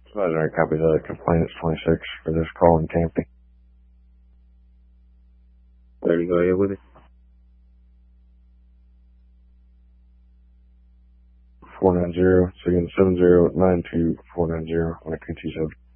Imaginary copy that. Complainants 26 for this call in Camping. There you go, yeah, with it. 490, so again, 7092490 on a PT7.